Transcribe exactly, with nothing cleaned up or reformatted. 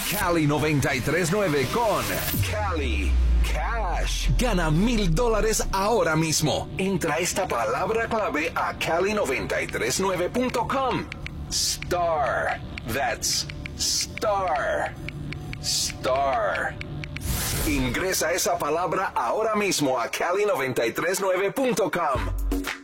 Cali noventa y tres nueve con Cali Cash. Gana mil dólares ahora mismo. Entra esta palabra clave a cali noventa y tres nueve punto com. Star. That's Star. Star. Ingresa esa palabra ahora mismo a cali noventa y tres nueve punto com.